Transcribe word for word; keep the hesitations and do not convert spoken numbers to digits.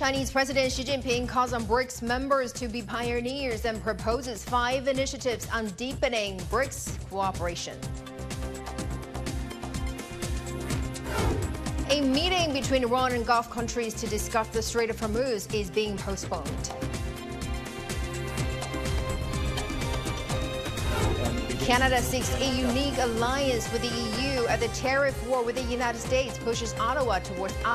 Chinese President Xi Jinping calls on BRICS members to be pioneers and proposes five initiatives on deepening BRICS cooperation. A meeting between Iran and Gulf countries to discuss the Strait of Hormuz is being postponed. Canada seeks a unique alliance with the E U as the tariff war with the United States pushes Ottawa towards